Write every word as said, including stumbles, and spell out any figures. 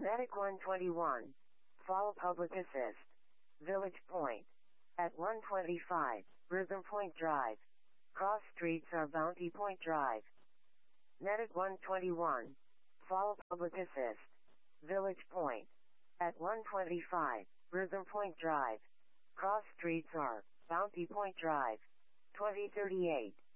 Medic one twenty-one. Fall Public Assist. Village Point. At one twenty-five, Rhythm Point Drive. Cross streets are Bounty Point Drive. Medic one twenty-one. Fall Public Assist. Village Point. At one twenty-five, Rhythm Point Drive. Cross streets are Bounty Point Drive. twenty thirty-eight.